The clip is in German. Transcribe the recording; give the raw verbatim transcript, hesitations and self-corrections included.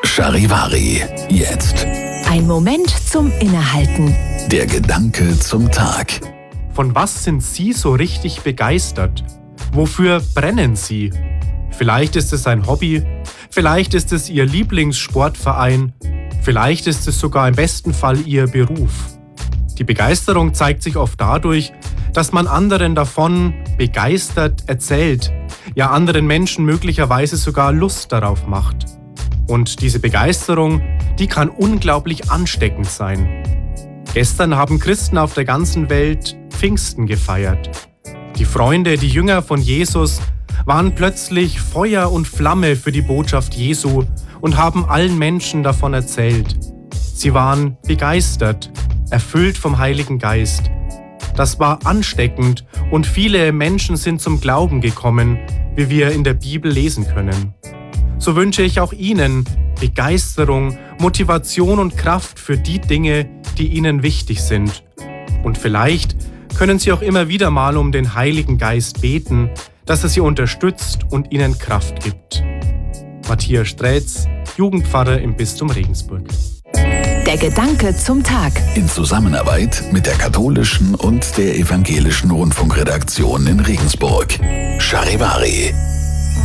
Charivari, jetzt. Ein Moment zum Innehalten. Der Gedanke zum Tag. Von was sind Sie so richtig begeistert? Wofür brennen Sie? Vielleicht ist es ein Hobby, vielleicht ist es Ihr Lieblingssportverein, vielleicht ist es sogar im besten Fall Ihr Beruf. Die Begeisterung zeigt sich oft dadurch, dass man anderen davon begeistert erzählt, ja anderen Menschen möglicherweise sogar Lust darauf macht. Und diese Begeisterung, die kann unglaublich ansteckend sein. Gestern haben Christen auf der ganzen Welt Pfingsten gefeiert. Die Freunde, die Jünger von Jesus, waren plötzlich Feuer und Flamme für die Botschaft Jesu und haben allen Menschen davon erzählt. Sie waren begeistert, erfüllt vom Heiligen Geist. Das war ansteckend und viele Menschen sind zum Glauben gekommen, wie wir in der Bibel lesen können. So wünsche ich auch Ihnen Begeisterung, Motivation und Kraft für die Dinge, die Ihnen wichtig sind. Und vielleicht können Sie auch immer wieder mal um den Heiligen Geist beten, dass er Sie unterstützt und Ihnen Kraft gibt. Matthias Strätz, Jugendpfarrer im Bistum Regensburg. Der Gedanke zum Tag. In Zusammenarbeit mit der katholischen und der evangelischen Rundfunkredaktion in Regensburg. Charivari.